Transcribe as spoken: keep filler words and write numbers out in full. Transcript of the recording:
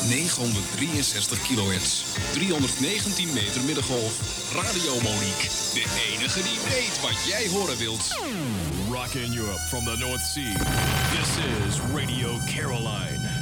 negenhonderddrieënzestig kilohertz. driehonderdnegentien meter middengolf. Radio Monique. De enige die weet wat jij horen wilt. Rocking Europe from the North Sea. This is Radio Caroline.